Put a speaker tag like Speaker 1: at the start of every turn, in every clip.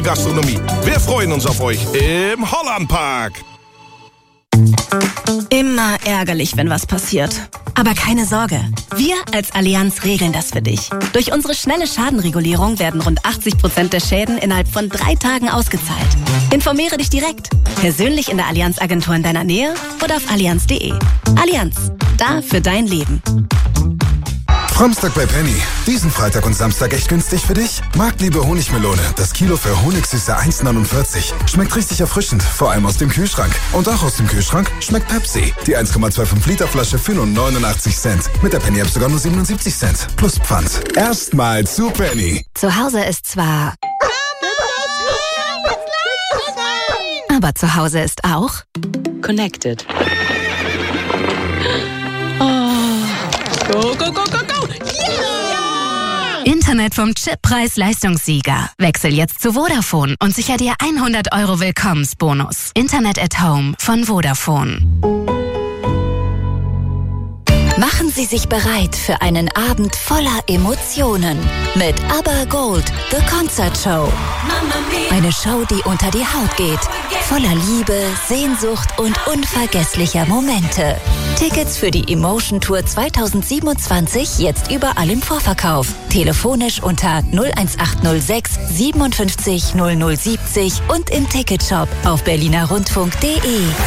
Speaker 1: Gastronomie. Wir freuen uns auf euch im Hollandpark.
Speaker 2: Immer ärgerlich, wenn was passiert. Aber keine Sorge, wir als Allianz regeln das für dich. Durch unsere schnelle Schadenregulierung werden rund 80% der Schäden innerhalb von 3 Tagen ausgezahlt. Informiere dich direkt, persönlich in der Allianz-Agentur in deiner Nähe oder auf allianz.de. Allianz, da für dein Leben.
Speaker 3: Samstag bei Penny. Diesen Freitag und Samstag echt günstig für dich? Marktliebe Honigmelone. Das Kilo für Honigsüße 1,49. Schmeckt richtig erfrischend, vor allem aus dem Kühlschrank. Und auch aus dem Kühlschrank schmeckt Pepsi. Die 1,25 Liter Flasche für nur 89 Cent. Mit der Penny-App sogar nur 77 Cent. Plus Pfand. Erstmal zu Penny.
Speaker 2: Zu Hause ist zwar... aber zu Hause ist auch...
Speaker 4: Connected. Go, go, go, go, go! Yeah!
Speaker 2: Internet vom Chip-Preis-Leistungssieger. Wechsel jetzt zu Vodafone und sicher dir 100 € Willkommensbonus. Internet at Home von Vodafone. Machen Sie sich bereit für einen Abend voller Emotionen mit ABBA Gold, The Concert Show. Eine Show, die unter die Haut geht, voller Liebe, Sehnsucht und unvergesslicher Momente. Tickets für die Emotion Tour 2027 jetzt überall im Vorverkauf. Telefonisch unter 01806 57 0070 und im Ticketshop auf berlinerrundfunk.de.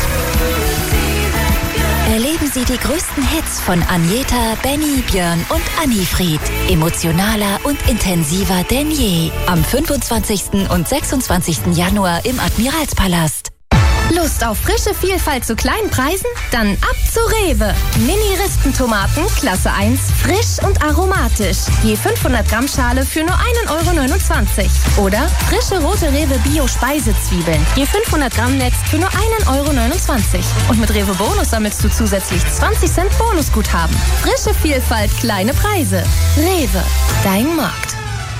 Speaker 2: Erleben Sie die größten Hits von Agneta, Benny, Björn und Annifried. Emotionaler und intensiver denn je. Am 25. und 26. Januar im Admiralspalast.
Speaker 5: Lust auf frische Vielfalt zu kleinen Preisen? Dann ab zu Rewe. Mini-Rispentomaten, Klasse 1, frisch und aromatisch. Je 500 Gramm Schale für nur 1,29 €. Oder frische rote Rewe Bio-Speisezwiebeln. Je 500 Gramm Netz für nur 1,29 €. Und mit Rewe Bonus sammelst du zusätzlich 20 Cent Bonusguthaben. Frische Vielfalt, kleine Preise. Rewe, dein Markt.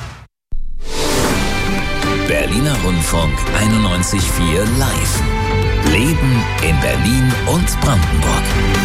Speaker 6: Berliner Rundfunk 91.4 Live. Leben in Berlin und Brandenburg.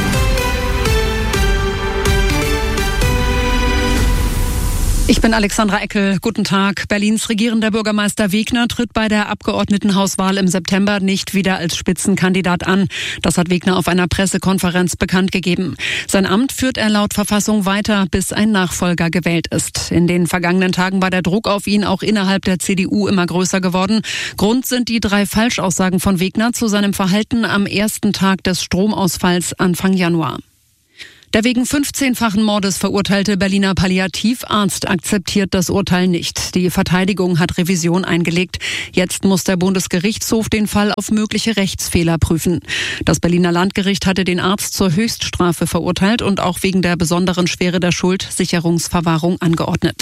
Speaker 7: Ich bin Alexandra Eckel. Guten Tag. Berlins regierender Bürgermeister Wegner tritt bei der Abgeordnetenhauswahl im September nicht wieder als Spitzenkandidat an. Das hat Wegner auf einer Pressekonferenz bekannt gegeben. Sein Amt führt er laut Verfassung weiter, bis ein Nachfolger gewählt ist. In den vergangenen Tagen war der Druck auf ihn auch innerhalb der CDU immer größer geworden. Grund sind die 3 Falschaussagen von Wegner zu seinem Verhalten am ersten Tag des Stromausfalls Anfang Januar. Der wegen 15-fachen Mordes verurteilte Berliner Palliativarzt akzeptiert das Urteil nicht. Die Verteidigung hat Revision eingelegt. Jetzt muss der Bundesgerichtshof den Fall auf mögliche Rechtsfehler prüfen. Das Berliner Landgericht hatte den Arzt zur Höchststrafe verurteilt und auch wegen der besonderen Schwere der Schuld Sicherungsverwahrung angeordnet.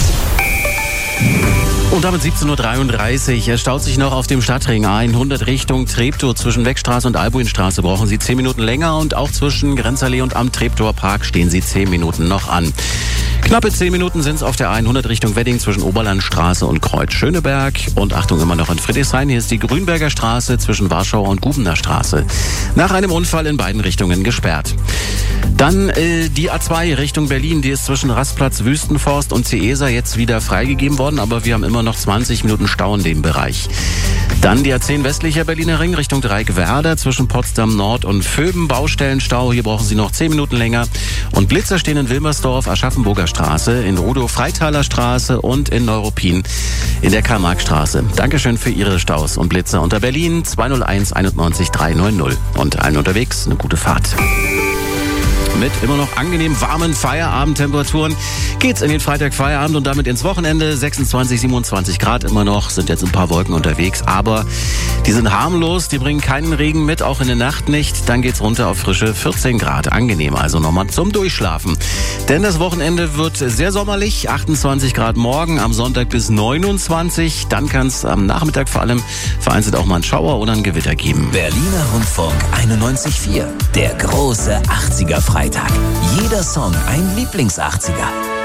Speaker 8: Und damit 17.33 Uhr. Es staut sich noch auf dem Stadtring A100 Richtung Treptow. Zwischen Wegstraße und Albuinstraße brauchen Sie 10 Minuten länger und auch zwischen Grenzallee und am Treptower Park stehen Sie 10 Minuten noch an. Knappe 10 Minuten sind es auf der A100 Richtung Wedding zwischen Oberlandstraße und Kreuz Schöneberg. Und Achtung, immer noch in Friedrichshain. Hier ist die Grünberger Straße zwischen Warschauer und Gubener Straße. Nach einem Unfall in beiden Richtungen gesperrt. Dann die A2 Richtung Berlin. Die ist zwischen Rastplatz Wüstenforst und Ciesa jetzt wieder freigegeben worden. Aber wir haben immer noch 20 Minuten Stau in dem Bereich. Dann die A10 westlicher Berliner Ring Richtung Dreieckwerder zwischen Potsdam Nord und Vöben. Baustellenstau. Hier brauchen Sie noch 10 Minuten länger. Und Blitzer stehen in Wilmersdorf, Aschaffenburger Straße, in Rudow Freitaler Straße und in Neuruppin in der Karl-Marx-Straße. Dankeschön für Ihre Staus und Blitzer unter Berlin 201 91 390. Und allen unterwegs eine gute Fahrt. Mit immer noch angenehm warmen Feierabendtemperaturen geht's in den Freitag-Feierabend und damit ins Wochenende. 26, 27 Grad immer noch, sind jetzt ein paar Wolken unterwegs, aber die sind harmlos, die bringen keinen Regen mit, auch in der Nacht nicht. Dann geht's runter auf frische 14 Grad, angenehm, also nochmal zum Durchschlafen. Denn das Wochenende wird sehr sommerlich, 28 Grad morgen, am Sonntag bis 29. Dann kann es am Nachmittag vor allem vereinzelt auch mal einen Schauer oder ein Gewitter geben.
Speaker 6: Berliner Rundfunk 91.4, der große 80er Freitag. Jeder Song ein Lieblings-80er.